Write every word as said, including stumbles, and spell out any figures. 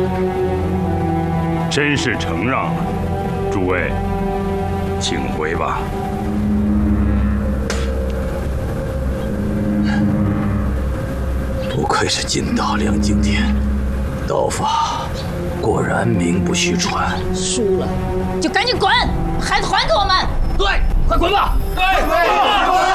真是承让了，诸位，请回吧。 不愧是金大梁景天，刀法果然名不虚传。 输了就赶紧滚，孩子还给我们。 对，快滚吧！ 对对。